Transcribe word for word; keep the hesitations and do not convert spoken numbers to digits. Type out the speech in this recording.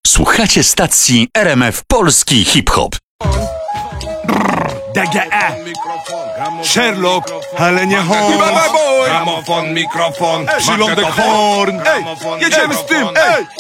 Słuchacie stacji R M F Polski Hip-Hop. D G E Sherlock, ale nie Holmes. Gramofon, mikrofon, Przylądek Horn. Ej, jedziemy z tym. Ej,